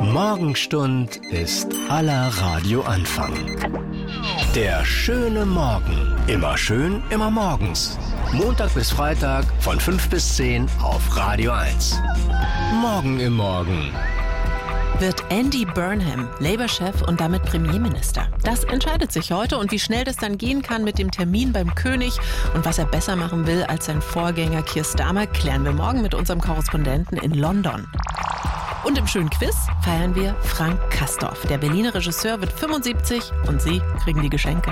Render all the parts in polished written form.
Morgenstund ist aller Radioanfang. Der schöne Morgen. Immer schön, immer morgens. Montag bis Freitag von 5 bis 10 auf Radio 1. Morgen im Morgen. Wird Andy Burnham Labour-Chef und damit Premierminister? Das entscheidet sich heute, und wie schnell das dann gehen kann mit dem Termin beim König und was er besser machen will als sein Vorgänger Keir Starmer, klären wir morgen mit unserem Korrespondenten in London. Und im schönen Quiz feiern wir Frank Castorf. Der Berliner Regisseur wird 75 und Sie kriegen die Geschenke.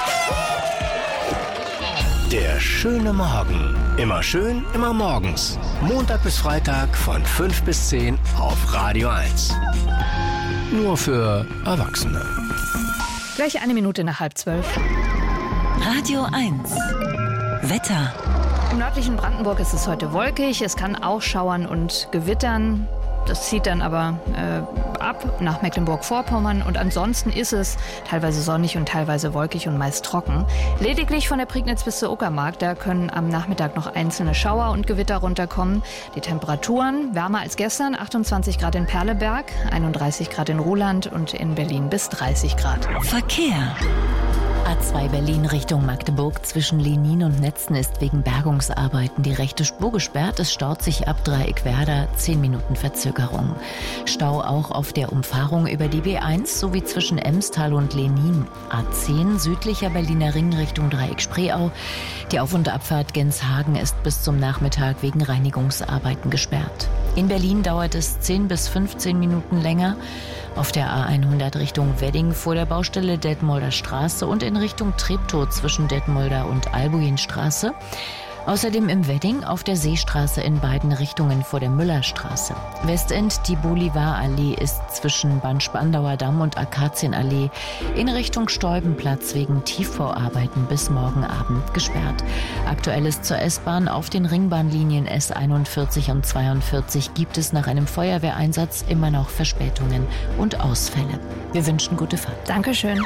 Der schöne Morgen. Immer schön, immer morgens. Montag bis Freitag von 5 bis 10 auf Radio 1. Nur für Erwachsene. Gleich 1 Minute nach 11:30. Radio 1. Wetter. Im nördlichen Brandenburg ist es heute wolkig. Es kann auch schauern und gewittern. Das zieht dann aber ab nach Mecklenburg-Vorpommern, und ansonsten ist es teilweise sonnig und teilweise wolkig und meist trocken. Lediglich von der Prignitz bis zur Uckermark, da können am Nachmittag noch einzelne Schauer und Gewitter runterkommen. Die Temperaturen wärmer als gestern, 28 Grad in Perleberg, 31 Grad in Ruhland und in Berlin bis 30 Grad. Verkehr. A2 Berlin Richtung Magdeburg zwischen Lenin und Netzen ist wegen Bergungsarbeiten die rechte Spur gesperrt. Es staut sich ab Dreieckwerder, 10 Minuten Verzögerung. Stau auch auf der Umfahrung über die B1 sowie zwischen Emstal und Lenin. A10 südlicher Berliner Ring Richtung Dreieck Spreeau. Die Auf- und Abfahrt Genshagen ist bis zum Nachmittag wegen Reinigungsarbeiten gesperrt. In Berlin dauert es 10 bis 15 Minuten länger. Auf der A100 Richtung Wedding vor der Baustelle Detmolder Straße und in Richtung Treptow zwischen Detmolder und Albuinstraße. Außerdem im Wedding auf der Seestraße in beiden Richtungen vor der Müllerstraße. Westend die Bolivarallee ist zwischen Bad-Spandauer Damm und Akazienallee in Richtung Steubenplatz wegen Tiefbauarbeiten bis morgen Abend gesperrt. Aktuell ist zur S-Bahn auf den Ringbahnlinien S41 und 42 gibt es nach einem Feuerwehreinsatz immer noch Verspätungen und Ausfälle. Wir wünschen gute Fahrt. Dankeschön.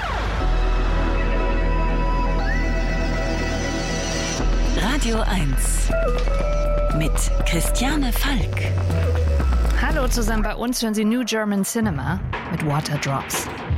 Radio 1 mit Christiane Falk. Hallo zusammen, bei uns hören Sie New German Cinema mit Water Drops.